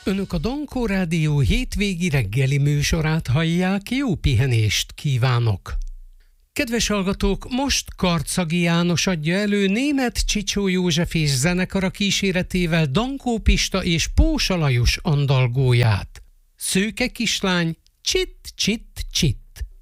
Önök a Dankó Rádió hétvégi reggeli műsorát hallják, jó pihenést kívánok! Kedves hallgatók, most Karczagi János adja elő Németh Csicsó József és zenekara kíséretével Dankó Pista és Pósa Lajos andalgóját. Szőke kislány, csit, csit, csit.